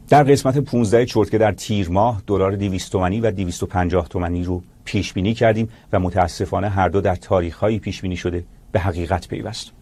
در قسمت 15 چرت که در تیر ماه دلار 200 تومانی و 250 تومانی رو پیش بینی کردیم و متاسفانه هر دو در تاریخ‌هایی پیش بینی شده به حقیقت پیوست.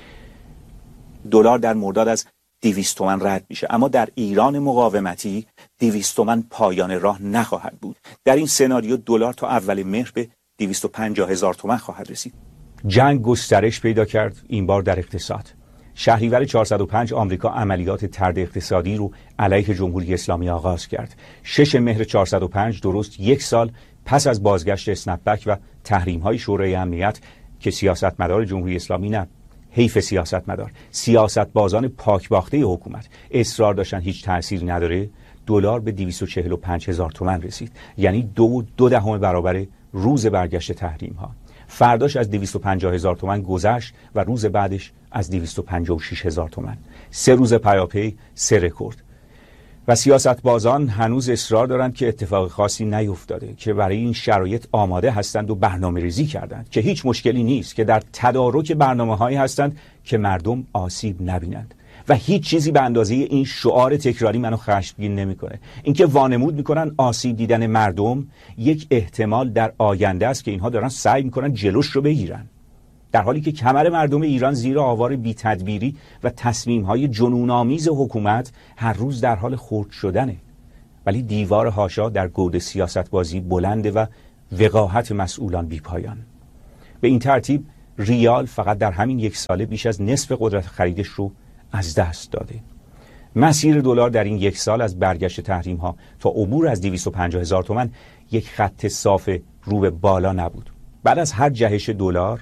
دلار در مرداد از 200 تومان رد میشه، اما در ایران مقاومتی 200 تومان پایان راه نخواهد بود. در این سناریو دلار تا اول مهر به 250,000 تومان خواهد رسید. جنگ گسترش پیدا کرد، این بار در اقتصاد. شهریور 405 آمریکا عملیات طرد اقتصادی رو علیه جمهوری اسلامی آغاز کرد. 6 مهر 405 درست یک سال پس از بازگشت اسنپ بک و تحریم‌های شورای امنیت که سیاستمدار جمهوری اسلامی نه، حیف سیاستمدار، سیاستبازان پاکباخته حکومت اصرار داشتن هیچ تأثیری نداره، دلار به 245,000 تومان رسید، یعنی 2.2 برابر روز برگشت تحریم‌ها. فرداش از 250,000 تومان گذشت و روز بعدش از 256,000 تومان. 3 روز پیاپی 3 رکورد. و سیاستبازان هنوز اصرار دارند که اتفاق خاصی نیفتاده، که برای این شرایط آماده هستند و برنامه‌ریزی کردند، که هیچ مشکلی نیست، که در تدارک برنامه‌هایی هستند که مردم آسیب نبینند. و هیچ چیزی به اندازه این شعار تکراری منو خشمگین نمیکنه. اینکه وانمود میکنن آسیب دیدن مردم یک احتمال در آینده است که اینها دارن سعی میکنن جلوش رو بگیرن، در حالی که کمر مردم ایران زیر آوار بی‌تدبیری و تصمیم‌های جنون‌آمیز حکومت هر روز در حال خرد شدنه. ولی دیوار حاشا در گود سیاست‌بازی بلنده و وقاحت مسئولان بی‌پایان. به این ترتیب ریال فقط در همین یک ساله بیش از نصف قدرت خریدش رو از دست داده. مسیر دلار در این یک سال از برگشت تحریم‌ها تا عبور از 250,000 تومان یک خط صاف رو به بالا نبود. بعد از هر جهش دلار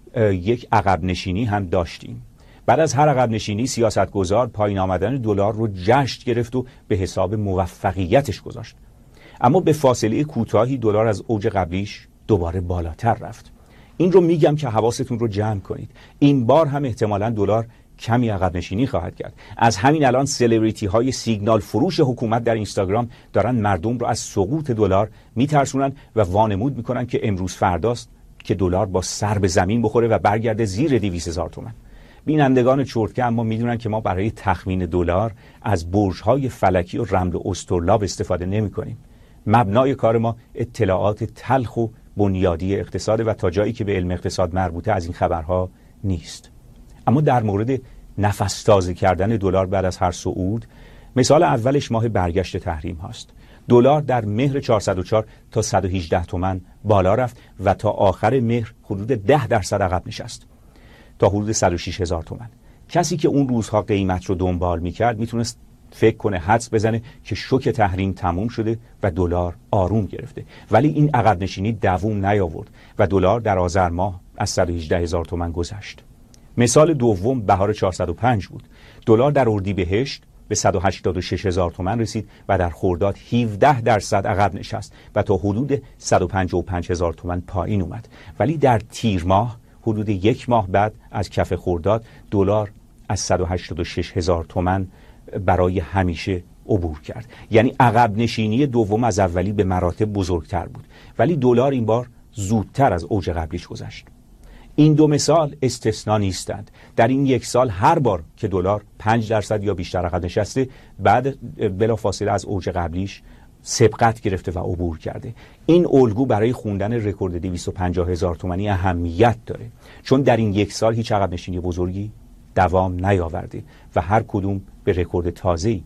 یک عقب نشینی هم داشتیم. بعد از هر عقب نشینی سیاستگزار پایین آمدن دلار رو جشن گرفت و به حساب موفقیتش گذاشت. اما به فاصله کوتاهی دلار از اوج قبلیش دوباره بالاتر رفت. این رو میگم که حواستون رو جمع کنید. این بار هم احتمالاً دلار کمی عقب نشینی خواهد کرد. از همین الان سلبریتی های سیگنال فروش حکومت در اینستاگرام دارن مردم رو از سقوط دلار میترسونن و وانمود میکنن که امروز فرداست که دلار با سر به زمین بخوره و برگرده زیر 200,000 تومان. بینندگان چرتکه اما میدونن که ما برای تخمین دلار از برج‌های فلکی و رمل و استرلاب استفاده نمی‌کنیم. مبنای کار ما اطلاعات تلخ و بنیادی اقتصاد و تا جایی که به علم اقتصاد مربوطه از این خبرها نیست. اما در مورد نفس تازه کردن دلار بعد از هر صعود، مثال اولش ماه برگشت تحریم هاست. دلار در مهر 404 تا 118 تومان بالا رفت و تا آخر مهر حدود 10% عقب نشست تا حدود 106,000 تومان. کسی که اون روزها قیمت رو دنبال میکرد میتونست فکر کنه، حدس بزنه که شوک تحریم تموم شده و دلار آروم گرفته. ولی این عقب نشینی دوام نیاورد و دلار در آذر ماه از 118,000 تومان گذشت. مثال دوم بهار 405 بود. دلار در اردیبهشت به 186,000 تومان رسید و در خرداد 17% عقب نشست و تا حدود 155,000 تومان پایین اومد. ولی در تیر ماه حدود یک ماه بعد از کف خرداد دلار از 186,000 تومان برای همیشه عبور کرد. یعنی عقب نشینی دوم از اولی به مراتب بزرگتر بود، ولی دلار این بار زودتر از اوج قبلیش گذشت. این دو مثال استثنا نیستند. در این یک سال هر بار که دلار 5% یا بیشتر عقب نشسته، بعد بلافاصله از اوج قبلیش سبقت گرفته و عبور کرده. این الگو برای خوندن رکورد 250,000 تومانی اهمیت داره، چون در این یک سال هیچ عقب نشینی بزرگی دوام نیاورده و هر کدوم به رکورد تازه‌ای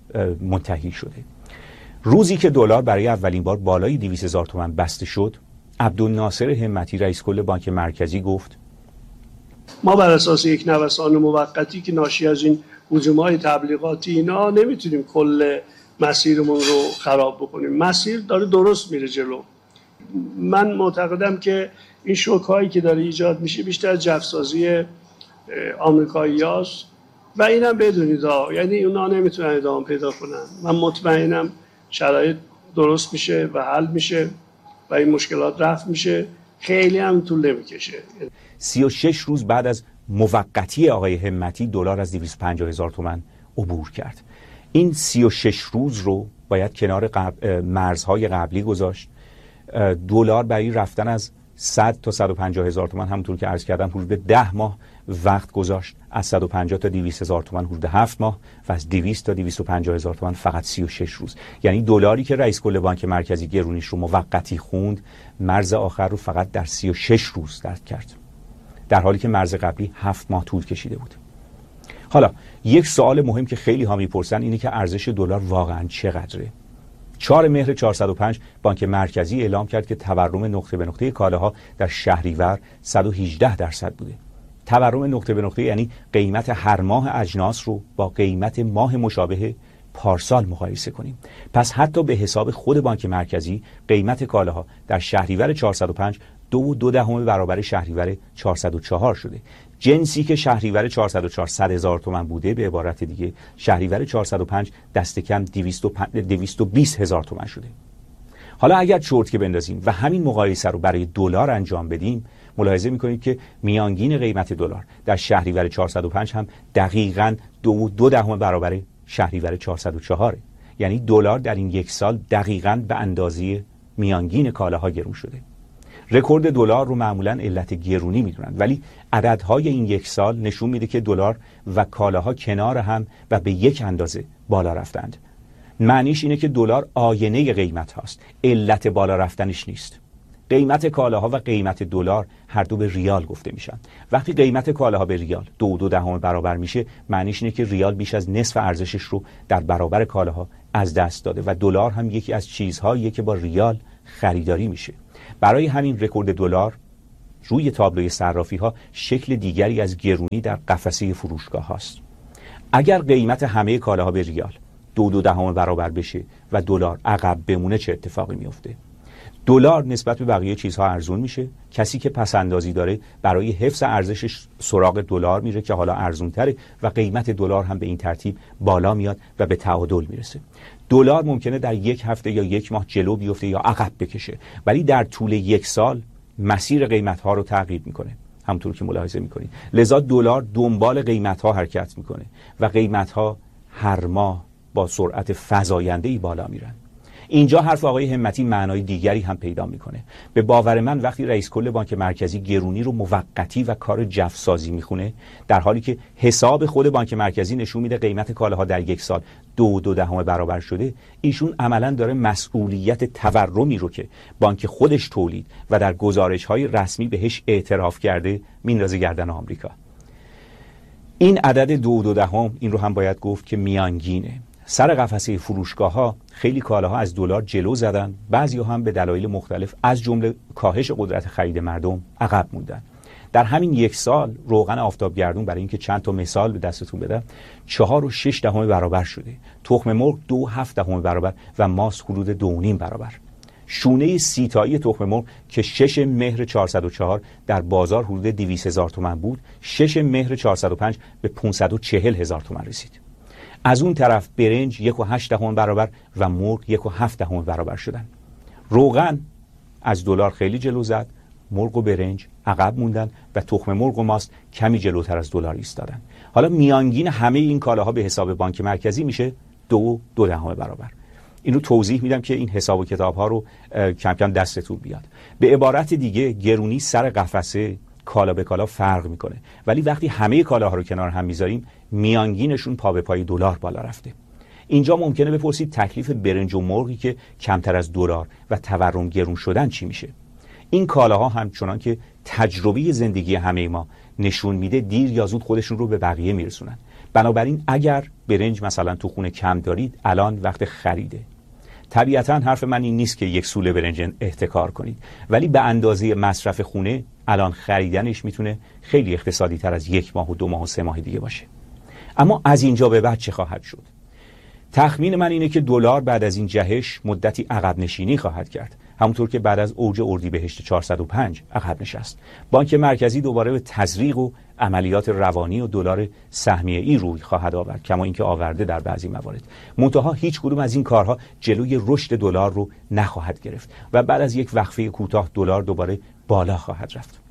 منتهی شده. روزی که دلار برای اولین بار بالای 200,000 تومان بسته شد، عبدالناصر همتی رئیس کل بانک مرکزی گفت: ما بر اساس یک نوسان موقتی که ناشی از این هجوم‌های تبلیغاتی اینا نمیتونیم کل مسیرمون رو خراب بکنیم. مسیر داره درست میره جلو. من معتقدم که این شوک‌هایی که داره ایجاد میشه بیشتر از جفسازی آمریکایی‌هاست و اینم بدونید یعنی اونا نمیتونن ادامه پیدا کنن. من مطمئنم شرایط درست میشه و حل میشه و این مشکلات رفع میشه، خیلی هم طول نمیکشه. 36 روز بعد از موقتی آقای همتی دلار از 250,000 تومان عبور کرد. این 36 روز رو باید کنار مرزهای قبلی گذاشت. دلار برای رفتن از 100 تا 150,000 تومان همونطور که عرض کردم حدود 10 ماه وقت گذاشت، از 150 تا 200 هزار تومان حدود 7 ماه و از 200 تا 250 هزار تومان فقط 36 روز. یعنی دلاری که رئیس کل بانک مرکزی گرونیش رو موقتی خوند، مرز آخر رو فقط در 36 روز درک کرد، در حالی که مرز قبلی 7 ماه طول کشیده بود. حالا یک سوال مهم که خیلی ها میپرسن اینه که ارزش دلار واقعا چقدره؟ 4 مهر 405 بانک مرکزی اعلام کرد که تورم نقطه به نقطه کالاها در شهریور 118% بوده. تورم نقطه به نقطه یعنی قیمت هر ماه اجناس رو با قیمت ماه مشابه پارسال مقایسه کنیم. پس حتی به حساب خود بانک مرکزی قیمت کالاها در شهریور 405 2.2 برابر شهریور 404 شده. جنسی که شهریور 404 100,000 تومان بوده، به عبارت دیگه شهریور 405 دست کم 220,000 تومان شده. حالا اگر چرت که بندازیم و همین مقایسه رو برای دلار انجام بدیم، ملاحظه می‌کنید که میانگین قیمت دلار در شهریور 405 هم دقیقاً 2.2 برابر شهریور 404. یعنی دلار در این یک سال دقیقاً به اندازه میانگین کالاها گرون شده. رکورد دلار رو معمولاً علت گرونی میدونن، ولی عددهای این یک سال نشون میده که دلار و کالاها کنار هم و به یک اندازه بالا رفتند. معنیش اینه که دلار آینه قیمت هاست، علت بالا رفتنش نیست. قیمت کالاها و قیمت دلار هر دو به ریال گفته میشن. وقتی قیمت کالاها به ریال 2.2 برابر میشه، معنیش اینه که ریال بیش از نصف ارزشش رو در برابر کالاها از دست داده و دلار هم یکی از چیزهاییه که با ریال خریداری میشه. برای همین رکورد دلار روی تابلوی صرافی ها شکل دیگری از گرونی در قفسه فروشگاه هاست. اگر قیمت همه کالاها به ریال 2.2 برابر بشه و دلار عقب بمونه، چه اتفاقی میفته؟ دلار نسبت به بقیه چیزها ارزون میشه. کسی که پسندازی داره برای حفظ ارزشش سراغ دلار میره که حالا ارزون تره و قیمت دلار هم به این ترتیب بالا میاد و به تعادل میرسه. دلار ممکنه در یک هفته یا یک ماه جلو بیفته یا عقب بکشه، ولی در طول یک سال مسیر قیمت ها رو تغییر میکنه، همونطور که ملاحظه میکنید. لذا دلار دنبال قیمت ها حرکت میکنه و قیمت ها هر ماه با سرعت فزاینده‌ای بالا میرن. اینجا حرف آقای همتی معنای دیگری هم پیدا میکنه. به باور من وقتی رئیس کل بانک مرکزی گرونی رو موقتی و کار جفسازی میخونه، در حالی که حساب خود بانک مرکزی نشون میده قیمت کالاها در یک سال 2.2 برابر شده، ایشون عملا داره مسئولیت تورمی رو که بانک خودش تولید و در گزارش‌های رسمی بهش اعتراف کرده میندازه گردن آمریکا. این عدد 2.2 این رو هم باید گفت که میانگینه. سر قفسه فروشگاه ها خیلی کالاها از دلار جلو زدن، بعضی‌ها هم به دلایل مختلف از جمله کاهش قدرت خرید مردم عقب موندن. در همین یک سال روغن آفتابگردون، برای اینکه چند تا مثال به دستتون بدم، 4.6 برابر شده، تخم مرغ 2.7 برابر و ماست حدود 2.5 برابر. شونه سیتایی تخم مرغ که 6 مهر 404 در بازار حدود 200,000 تومان بود، 6 مهر 405 به 540,000 تومان رسید. از اون طرف برنج 1.8 برابر و مرغ 1.7 برابر شدن. روغن از دلار خیلی جلو زد، مرغ و برنج عقب موندن و تخم مرغ و ماست کمی جلوتر از دلار ایستادن. حالا میانگین همه این کالاها به حساب بانک مرکزی میشه 2.2 برابر. اینو توضیح میدم که این حساب و کتاب ها رو کم کم دستتون بیاد. به عبارت دیگه گرونی سر قفسه کالا به کالا فرق میکنه، ولی وقتی همه کالاها رو کنار هم میذاریم میانگینشون پا به پای دلار بالا رفته. اینجا ممکنه بپرسید تکلیف برنج و مرغی که کمتر از دلار و تورم گرون شدن چی میشه؟ این کالاها هم چنان که تجربه زندگی همه ما نشون میده دیر یا زود خودشون رو به بقیه میرسونن. بنابراین اگر برنج مثلا تو خونه کم دارید، الان وقت خریده. طبیعتا حرف من این نیست که یک سوله برنج احتکار کنید، ولی به اندازه مصرف خونه الان خریدنش میتونه خیلی اقتصادی تر از 1 ماه و 2 ماه و 3 ماه دیگه باشه. اما از اینجا به بعد چه خواهد شد؟ تخمین من اینه که دلار بعد از این جهش مدتی عقب نشینی خواهد کرد، همونطور که بعد از اوج اردیبهشت 405 عقب نشست. بانک مرکزی دوباره به تزریق و عملیات روانی و دلار سهمیه‌ای روی خواهد آورد، کما اینکه آورده در بعضی موارد. منتها هیچ کدوم از این کارها جلوی رشد دلار رو نخواهد گرفت و بعد از یک وقفه کوتاه دلار دوباره بالا خواهد رفت.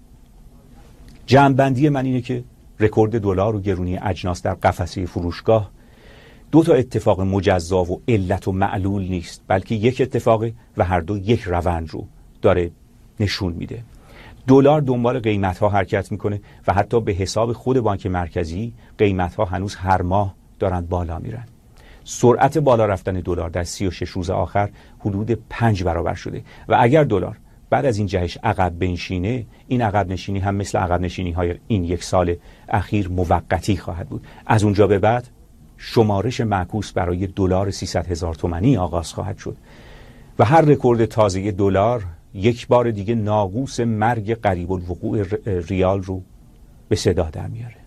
جمع‌بندی من اینه که رکورد دلار و گرونی اجناس در قفسه فروشگاه 2 اتفاق مجزا و علت و معلول نیست، بلکه یک اتفاق و هر دو یک روند رو داره نشون میده. دلار دنبال قیمت‌ها حرکت میکنه و حتی به حساب خود بانک مرکزی قیمت‌ها هنوز هر ماه دارن بالا میرن. سرعت بالا رفتن دلار در 36 روز آخر حدود 5 برابر شده و اگر دلار بعد از این جهش عقب بنشینه، این عقب نشینی هم مثل عقب نشینی‌های این یک سال اخیر موقتی خواهد بود. از اونجا به بعد شمارش معکوس برای دلار 300,000 تومانی آغاز خواهد شد و هر رکورد تازه دلار یک بار دیگه ناقوس مرگ قریب الوقوع ریال رو به صدا در میاره.